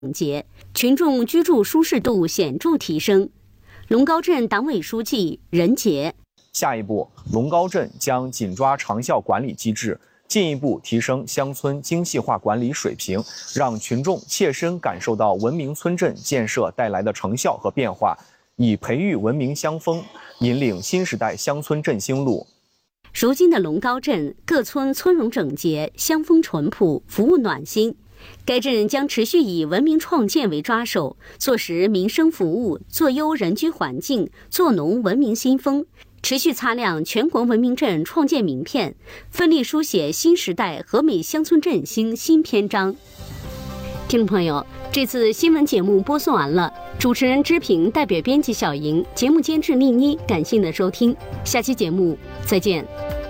洁，群众居住舒适度显著提升。龙高镇党委书记任杰。 下一步，龙高镇将紧抓长效管理机制，进一步提升乡村精细化管理水平，让群众切身感受到文明村镇建设带来的成效和变化，以培育文明乡风，引领新时代乡村振兴路。 如今的龙高镇各村村容整洁，乡风淳朴，服务暖心。该镇将持续以文明创建为抓手，做实民生服务，做优人居环境，做浓文明新风，持续擦亮全国文明镇创建名片，奋力书写新时代和美乡村振兴新篇章。听众朋友，这次新闻节目播送完了，主持人知平代表编辑小莹，节目监制丽妮，感谢您的收听，下期节目再见。